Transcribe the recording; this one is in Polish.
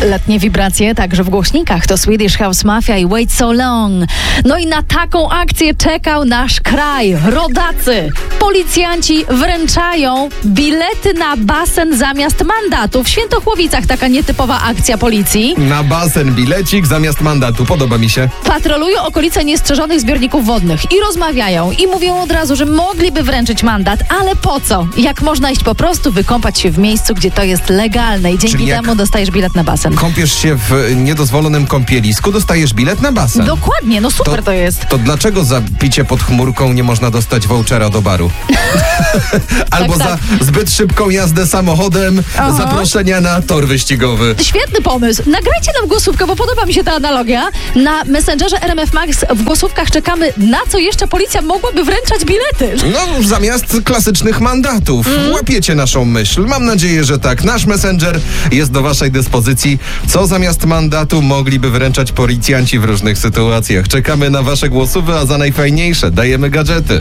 Letnie wibracje także w głośnikach. To Swedish House Mafia i Wait So Long. No i na taką akcję czekał nasz kraj. Rodacy, policjanci wręczają bilety na basen zamiast mandatu. W Świętochłowicach taka nietypowa akcja policji. Na basen bilecik zamiast mandatu. Podoba mi się. Patrolują okolice niestrzeżonych zbiorników wodnych i rozmawiają i mówią od razu, że mogliby wręczyć mandat, ale po co? Jak można iść po prostu wykąpać się w miejscu, gdzie to jest legalne i dzięki temu dostajesz bilet na basen. Kąpiesz się w niedozwolonym kąpielisku, dostajesz bilet na basen. Dokładnie, no super to jest. To dlaczego za picie pod chmurką nie można dostać vouchera do baru? Albo tak. za zbyt szybką jazdę samochodem zaproszenia na tor wyścigowy. Świetny pomysł. Nagrajcie nam głosówkę, bo podoba mi się ta analogia. Na Messengerze RMF Max w głosówkach czekamy, na co jeszcze policja mogłaby wręczać bilety. No, zamiast klasycznych mandatów. Łapiecie naszą myśl. Mam nadzieję, że tak. Nasz Messenger jest do waszej dyspozycji. Co zamiast mandatu mogliby wręczać policjanci w różnych sytuacjach? Czekamy na wasze głosówy, a za najfajniejsze dajemy gadżety.